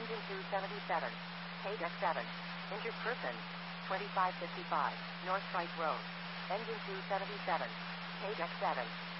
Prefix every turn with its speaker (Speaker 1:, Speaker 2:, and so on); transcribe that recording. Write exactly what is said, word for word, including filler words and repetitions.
Speaker 1: Engine two seventy-seven. Page X seven. Injured person. twenty-five fifty-five. North Price Road. Engine two seventy-seven. Page X seven.